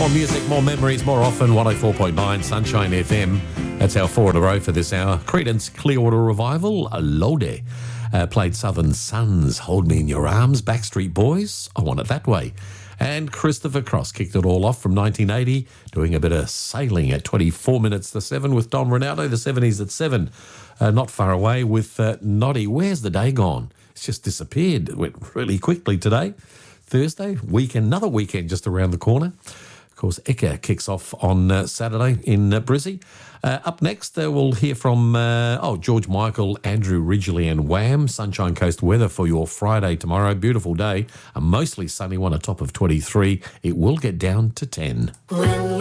More music, more memories, more often. 104.9 Sunshine FM. That's our 4 in a row for this hour. Creedence Clearwater Revival, Lode. Played Southern Sons, Hold Me in Your Arms. Backstreet Boys, I Want It That Way. And Christopher Cross kicked it all off from 1980, doing a bit of sailing at 24 minutes to 7 with Don Ronaldo, the 70s at 7. Not far away with Noddy. Where's the day gone? It's just disappeared. It went really quickly today. Thursday, weekend, another weekend just around the corner. Of course, Eka kicks off on Saturday in Brizzy. Up next, we'll hear from George Michael, Andrew Ridgeley and Wham. Sunshine Coast weather for your Friday tomorrow. Beautiful day. A mostly sunny one, a top of 23. It will get down to 10.